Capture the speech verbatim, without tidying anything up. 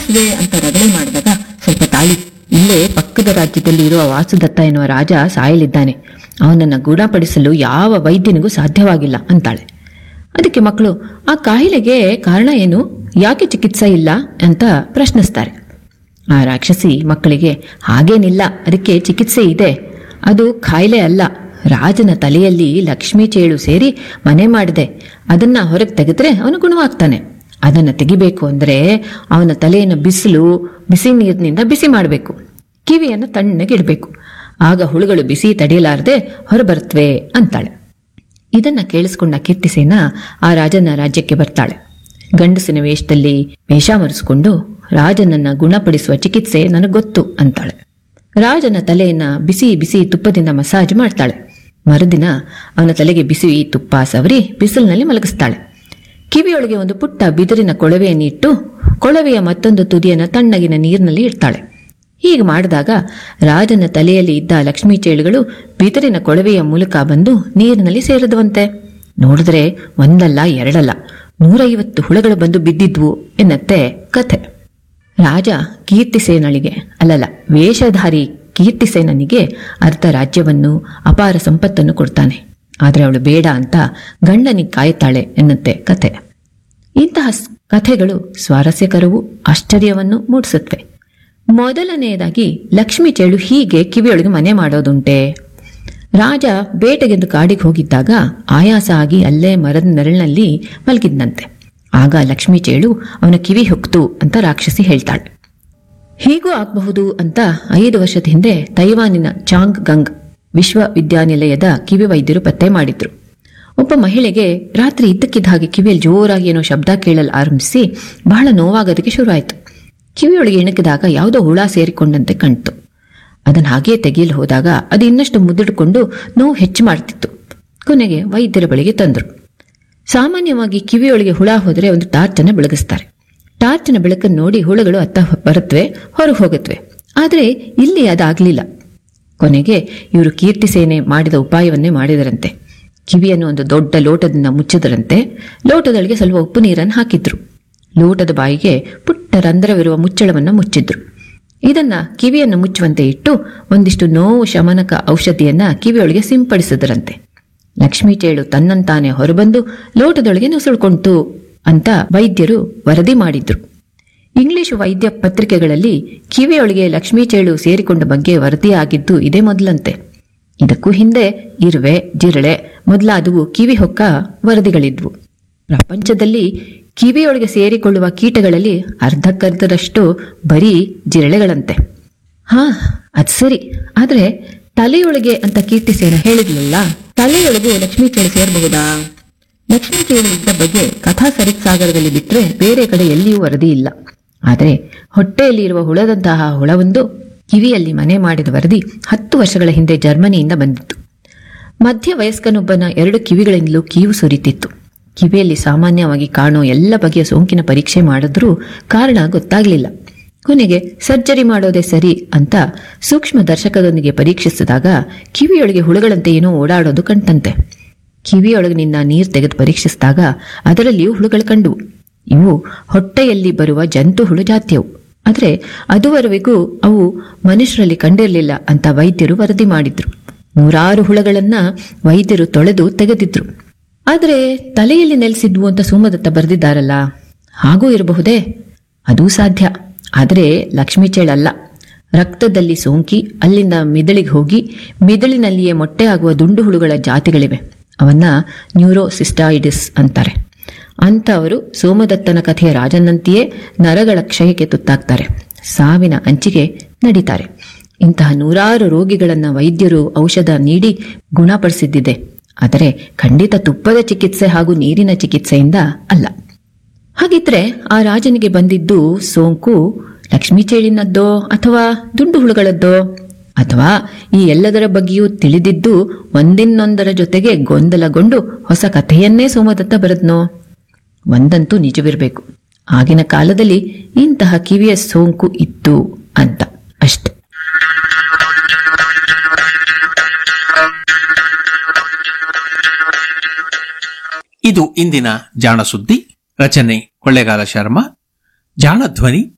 ಗುಣಪಡಿಸಿದೆ ಅಂತ ರಗಳೆ ಮಾಡಿದಾಗ ಸ್ವಲ್ಪ ತಾಳಿ, ಇಲ್ಲೇ ಪಕ್ಕದ ರಾಜ್ಯದಲ್ಲಿ ಇರುವ ವಾಸುದತ್ತ ಎನ್ನುವ ರಾಜ ಸಾಯಲಿದ್ದಾನೆ, ಅವನನ್ನ ಗುಣಪಡಿಸಲು ಯಾವ ವೈದ್ಯನಿಗೂ ಸಾಧ್ಯವಾಗಿಲ್ಲ ಅಂತಾಳೆ. ಅದಕ್ಕೆ ಮಕ್ಕಳು, ಆ ಕಾಯಿಲೆಗೆ ಕಾರಣ ಏನು, ಯಾಕೆ ಚಿಕಿತ್ಸೆ ಇಲ್ಲ ಅಂತ ಪ್ರಶ್ನಿಸ್ತಾರೆ. ಆ ರಾಕ್ಷಸಿ ಮಕ್ಕಳಿಗೆ, ಹಾಗೇನಿಲ್ಲ, ಅದಕ್ಕೆ ಚಿಕಿತ್ಸೆ ಇದೆ, ಅದು ಕಾಯಿಲೆ ಅಲ್ಲ, ರಾಜನ ತಲೆಯಲ್ಲಿ ಲಕ್ಷ್ಮೀ ಚೇಳು ಸೇರಿ ಮನೆ ಮಾಡಿದೆ, ಅದನ್ನ ಹೊರಗೆ ತೆಗೆದ್ರೆ ಅವನು ಗುಣವಾಗ್ತಾನೆ. ಅದನ್ನು ತೆಗಿಬೇಕು ಅಂದ್ರೆ ಅವನ ತಲೆಯನ್ನು ಬಿಸಿಲು ಬಿಸಿ ನೀರಿನಿಂದ ಬಿಸಿ ಮಾಡಬೇಕು, ಕಿವಿಯನ್ನು ತಣ್ಣಗಿಡಬೇಕು, ಆಗ ಹುಳುಗಳು ಬಿಸಿ ತಡೆಯಲಾರದೆ ಹೊರಬರುತ್ತವೆ ಅಂತಾಳೆ. ಇದನ್ನ ಕೇಳಿಸ್ಕೊಂಡ ಕೀರ್ತಿಸೇನ ಆ ರಾಜನ ರಾಜ್ಯಕ್ಕೆ ಬರ್ತಾಳೆ. ಗಂಡಸಿನ ವೇಷದಲ್ಲಿ ವೇಷ ಮರೆಸಿಕೊಂಡು, ರಾಜನನ್ನ ಗುಣಪಡಿಸುವ ಚಿಕಿತ್ಸೆ ನನಗೆ ಗೊತ್ತು ಅಂತಾಳೆ. ರಾಜನ ತಲೆಯನ್ನ ಬಿಸಿ ಬಿಸಿ ತುಪ್ಪದಿಂದ ಮಸಾಜ್ ಮಾಡ್ತಾಳೆ. ಮರುದಿನ ಅವನ ತಲೆಗೆ ಬಿಸಿ ತುಪ್ಪ ಸವರಿ ಬಿಸಿಲಿನಲ್ಲಿ ಮಲಗಿಸ್ತಾಳೆ. ಕಿವಿಯೊಳಗೆ ಒಂದು ಪುಟ್ಟ ಬಿದಿರಿನ ಕೊಳವೆಯನ್ನು ಇಟ್ಟು ಕೊಳವೆಯ ಮತ್ತೊಂದು ತುದಿಯನ್ನು ತಣ್ಣಗಿನ ನೀರಿನಲ್ಲಿ ಇಡ್ತಾಳೆ. ಹೀಗೆ ಮಾಡಿದಾಗ ರಾಜನ ತಲೆಯಲ್ಲಿ ಇದ್ದ ಲಕ್ಷ್ಮೀ ಚೇಳುಗಳು ಬಿದಿರಿನ ಕೊಳವೆಯ ಮೂಲಕ ಬಂದು ನೀರಿನಲ್ಲಿ ಸೇರಿದವಂತೆ. ನೋಡಿದ್ರೆ ಒಂದಲ್ಲ ಎರಡಲ್ಲ ನೂರೈವತ್ತು ಹುಳಗಳು ಬಂದು ಬಿದ್ದಿದ್ವು ಎನ್ನತ್ತೆ ಕಥೆ. ರಾಜ ಕೀರ್ತಿಸೇನಳಿಗೆ ಅಲ್ಲಲ್ಲ ವೇಷಧಾರಿ ಕೀರ್ತಿಸೇನನಿಗೆ ಅರ್ಧ ರಾಜ್ಯವನ್ನು ಅಪಾರ ಸಂಪತ್ತನ್ನು ಕೊಡ್ತಾನೆ. ಆದರೆ ಅವಳು ಬೇಡ ಅಂತ ಗಂಡನಿಗೆ ಕಾಯ್ತಾಳೆ ಎನ್ನುತ್ತೆ ಕಥೆ. ಇಂತಹ ಕಥೆಗಳು ಸ್ವಾರಸ್ಯಕರವೂ ಆಶ್ಚರ್ಯವನ್ನು ಮೂಡಿಸುತ್ತವೆ. ಮೊದಲನೆಯದಾಗಿ ಲಕ್ಷ್ಮೀ ಚೇಳು ಹೀಗೆ ಕಿವಿಯೊಳಗೆ ಮನೆ ಮಾಡೋದುಂಟೆ. ರಾಜ ಬೇಟೆಗೆಂದು ಕಾಡಿಗೆ ಹೋಗಿದ್ದಾಗ ಆಯಾಸ ಆಗಿ ಅಲ್ಲೇ ಮರದ ನೆರಳಿನಲ್ಲಿ ಮಲಗಿದ್ನಂತೆ. ಆಗ ಲಕ್ಷ್ಮೀ ಚೇಳು ಅವನ ಕಿವಿ ಹೊಕ್ತು ಅಂತ ರಾಕ್ಷಸಿ ಹೇಳ್ತಾಳೆ. ಹೀಗೂ ಆಗಬಹುದು ಅಂತ ಐದು ವರ್ಷದ ಹಿಂದೆ ತೈವಾನಿನ ಚಾಂಗ್ ಗಂಗ್ ವಿಶ್ವವಿದ್ಯಾನಿಲಯದ ಕಿವಿ ವೈದ್ಯರು ಪತ್ತೆ ಮಾಡಿದ್ರು. ಒಬ್ಬ ಮಹಿಳೆಗೆ ರಾತ್ರಿ ಇದ್ದಕ್ಕಿದ್ದ ಹಾಗೆ ಕಿವಿಯಲ್ಲಿ ಜೋರಾಗಿ ಏನೋ ಶಬ್ದ ಕೇಳಲು ಆರಂಭಿಸಿ ಬಹಳ ನೋವಾಗೋದಕ್ಕೆ ಶುರುವಾಯಿತು. ಕಿವಿಯೊಳಗೆ ಇಣುಕಿದಾಗ ಯಾವುದೋ ಹುಳ ಸೇರಿಕೊಂಡಂತೆ ಕಾಣ್ತು. ಅದನ್ನು ಹಾಗೇ ತೆಗೆಯಲು ಹೋದಾಗ ಅದು ಇನ್ನಷ್ಟು ಮುದ್ದಿಡ್ಕೊಂಡು ನೋವು ಹೆಚ್ಚು ಮಾಡ್ತಿತ್ತು. ಕೊನೆಗೆ ವೈದ್ಯರ ಬಳಿಗೆ ತಂದರು. ಸಾಮಾನ್ಯವಾಗಿ ಕಿವಿಯೊಳಗೆ ಹುಳ ಹೋದರೆ ಒಂದು ಟಾರ್ಚನ್ನು ಬೆಳಗಿಸ್ತಾರೆ. ಟಾರ್ಚಿನ ಬೆಳಕನ್ನು ನೋಡಿ ಹುಳುಗಳು ಅತ್ತ ಬರುತ್ತವೆ, ಹೊರಗೆ ಹೋಗುತ್ತವೆ. ಆದರೆ ಇಲ್ಲಿ ಅದಾಗಲಿಲ್ಲ. ಕೊನೆಗೆ ಇವರು ಕೀರ್ತಿಸೇನೆ ಮಾಡಿದ ಉಪಾಯವನ್ನೇ ಮಾಡಿದರಂತೆ. ಕಿವಿಯನ್ನು ಒಂದು ದೊಡ್ಡ ಲೋಟದಿಂದ ಮುಚ್ಚಿದರಂತೆ. ಲೋಟದೊಳಗೆ ಸ್ವಲ್ಪ ಉಪ್ಪು ನೀರನ್ನು ಹಾಕಿದ್ರು. ಲೋಟದ ಬಾಯಿಗೆ ಪುಟ್ಟ ರಂಧ್ರವಿರುವ ಮುಚ್ಚಳವನ್ನು ಮುಚ್ಚಿದ್ರು. ಇದನ್ನ ಕಿವಿಯನ್ನು ಮುಚ್ಚುವಂತೆ ಇಟ್ಟು ಒಂದಿಷ್ಟು ನೋವು ಶಮನಕ ಔಷಧಿಯನ್ನ ಕಿವಿಯೊಳಗೆ ಸಿಂಪಡಿಸಿದರಂತೆ. ಲಕ್ಷ್ಮೀ ಚೇಳು ತನ್ನಂತಾನೆ ಹೊರಬಂದು ಲೋಟದೊಳಗೆ ನುಸುಳ್ಕೊಂತು ಅಂತ ವೈದ್ಯರು ವರದಿ ಮಾಡಿದ್ರು. ಇಂಗ್ಲಿಷ್ ವೈದ್ಯ ಪತ್ರಿಕೆಗಳಲ್ಲಿ ಕಿವಿಯೊಳಗೆ ಲಕ್ಷ್ಮೀ ಚೇಳು ಸೇರಿಕೊಂಡ ಬಗ್ಗೆ ವರದಿಯಾಗಿದ್ದು ಇದೇ ಮೊದಲಂತೆ. ಇದಕ್ಕೂ ಹಿಂದೆ ಇರುವೆ, ಜಿರಳೆ ಮೊದಲಾದವು ಕಿವಿ ಹೊಕ್ಕ ವರದಿಗಳಿದ್ವು. ಪ್ರಪಂಚದಲ್ಲಿ ಕಿವಿಯೊಳಗೆ ಸೇರಿಕೊಳ್ಳುವ ಕೀಟಗಳಲ್ಲಿ ಅರ್ಧಕ್ಕರ್ಧದಷ್ಟು ಬರೀ ಜಿರಳೆಗಳಂತೆ. ಹಾ ಅದ್ ಸರಿ, ಆದ್ರೆ ತಲೆಯೊಳಗೆ ಅಂತ ಕೀರ್ತಿಸೇನ ಹೇಳಿದ್ಲಲ್ಲ, ತಲೆಯೊಳಗೂ ಲಕ್ಷ್ಮೀ ಚೇಳು ಸೇರಬಹುದಾ? ಲಕ್ಷ್ಮೀ ಚೇಳು ಇದ್ದ ಬಗ್ಗೆ ಕಥಾ ಸರಿತ್ ಸಾಗರದಲ್ಲಿ ಬಿಟ್ರೆ ಬೇರೆ ಕಡೆ ಎಲ್ಲಿಯೂ ವರದಿ ಇಲ್ಲ. ಆದರೆ ಹೊಟ್ಟೆಯಲ್ಲಿ ಇರುವ ಹುಳದಂತಹ ಹುಳವೊಂದು ಕಿವಿಯಲ್ಲಿ ಮನೆ ಮಾಡಿದ ವರದಿ ಹತ್ತು ವರ್ಷಗಳ ಹಿಂದೆ ಜರ್ಮನಿಯಿಂದ ಬಂದಿತ್ತು. ಮಧ್ಯ ವಯಸ್ಕನೊಬ್ಬನ ಎರಡು ಕಿವಿಗಳಿಂದಲೂ ಕೀವು ಸುರಿತಿತ್ತು. ಕಿವಿಯಲ್ಲಿ ಸಾಮಾನ್ಯವಾಗಿ ಕಾಣೋ ಎಲ್ಲ ಬಗೆಯ ಸೋಂಕಿನ ಪರೀಕ್ಷೆ ಮಾಡಿದ್ರೂ ಕಾರಣ ಗೊತ್ತಾಗ್ಲಿಲ್ಲ. ಕೊನೆಗೆ ಸರ್ಜರಿ ಮಾಡೋದೇ ಸರಿ ಅಂತ ಸೂಕ್ಷ್ಮ ದರ್ಶಕದೊಂದಿಗೆ ಪರೀಕ್ಷಿಸಿದಾಗ ಕಿವಿಯೊಳಗೆ ಹುಳುಗಳಂತೆ ಏನೋ ಓಡಾಡೋದು ಕಂಡಂತೆ. ಕಿವಿಯೊಳಗಿನಿಂದ ನೀರು ತೆಗೆದು ಪರೀಕ್ಷಿಸಿದಾಗ ಅದರಲ್ಲಿಯೂ ಹುಳುಗಳು ಕಂಡುವು. ಇವು ಹೊಟ್ಟೆಯಲ್ಲಿ ಬರುವ ಜಂತು ಹುಳು ಜಾತಿಯವು. ಆದರೆ ಅದುವರೆಗೂ ಅವು ಮನುಷ್ಯರಲ್ಲಿ ಕಂಡಿರಲಿಲ್ಲ ಅಂತ ವೈದ್ಯರು ವರದಿ ಮಾಡಿದ್ರು. ನೂರಾರು ಹುಳುಗಳನ್ನ ವೈದ್ಯರು ತೊಳೆದು ತೆಗೆದಿದ್ರು. ಆದರೆ ತಲೆಯಲ್ಲಿ ನೆಲೆಸಿದ್ವು ಅಂತ ಸೋಮದತ್ತ ಬರೆದಿದ್ದಾರಲ್ಲ, ಹಾಗೂ ಇರಬಹುದೇ? ಅದೂ ಸಾಧ್ಯ. ಆದರೆ ಲಕ್ಷ್ಮೀ ಚೇಳಲ್ಲ. ರಕ್ತದಲ್ಲಿ ಸೋಂಕಿ ಅಲ್ಲಿಂದ ಮಿದುಳಿಗೆ ಹೋಗಿ ಮಿದುಳಿನಲ್ಲಿಯೇ ಮೊಟ್ಟೆ ಆಗುವ ದುಂಡು ಹುಳುಗಳ ಜಾತಿಗಳಿವೆ. ಅವನ್ನ ನ್ಯೂರೋಸಿಸ್ಟಾಯಿಡಿಸ್ ಅಂತಾರೆ. ಅಂತವರು ಸೋಮದತ್ತನ ಕಥೆಯ ರಾಜನಂತೆಯೇ ನರಗಳ ಕ್ಷಯಕ್ಕೆ ತುತ್ತಾಗ್ತಾರೆ, ಸಾವಿನ ಅಂಚಿಗೆ ನಡೀತಾರೆ. ಇಂತಹ ನೂರಾರು ರೋಗಿಗಳನ್ನ ವೈದ್ಯರು ಔಷಧ ನೀಡಿ ಗುಣಪಡಿಸಿದ್ದಿದೆ. ಆದರೆ ಖಂಡಿತ ತುಪ್ಪದ ಚಿಕಿತ್ಸೆ ಹಾಗೂ ನೀರಿನ ಚಿಕಿತ್ಸೆಯಿಂದ ಅಲ್ಲ. ಹಾಗಿದ್ರೆ ಆ ರಾಜನಿಗೆ ಬಂದಿದ್ದು ಸೋಂಕು ಲಕ್ಷ್ಮೀ ಚೇಳಿನದ್ದೋ ಅಥವಾ ದುಂಡು ಹುಳುಗಳದ್ದೋ? ಅಥವಾ ಈ ಎಲ್ಲದರ ಬಗ್ಗೆಯೂ ತಿಳಿದಿದ್ದು ಒಂದಿನ್ನೊಂದರ ಜೊತೆಗೆ ಗೊಂದಲಗೊಂಡು ಹೊಸ ಕಥೆಯನ್ನೇ ಸೋಮದತ್ತ ಬರೆದ್ನೋ? ಒಂದಂತೂ ನಿಜವಿರಬೇಕು, ಆಗಿನ ಕಾಲದಲ್ಲಿ ಇಂತಹ ಕಿವಿಯ ಸೋಂಕು ಇತ್ತು ಅಂತ ಅಷ್ಟೆ. ಇದು ಇಂದಿನ ಜಾಣ ಸುದ್ದಿ. ರಚನೆ ಕೊಳ್ಳೇಗಾಲ ಶರ್ಮಾ. ಜಾಣ ಧ್ವನಿ